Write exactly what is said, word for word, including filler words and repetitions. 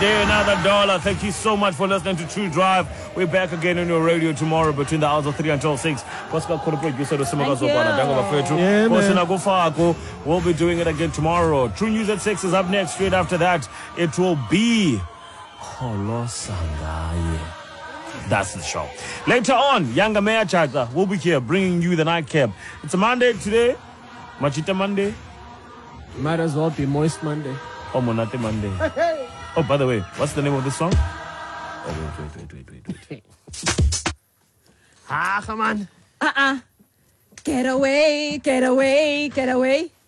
day, another dollar. Thank you so much for listening to True Drive. We're back again on your radio tomorrow between the hours of three until six. Thank you. We'll be doing it again tomorrow. True News at six is up next. Straight after that, it will be Kholo Sangaye. That's the show. Later on, Yanga Mea Chata will be here bringing you the nightcap. It's a Monday today. Machita Monday. Might as well be Moist Monday. Oh, Monate Monday. Oh, by the way, what's the name of this song? Oh, wait, wait, wait, wait, wait, wait. Ah, come on. Uh-uh. Get away, get away, get away.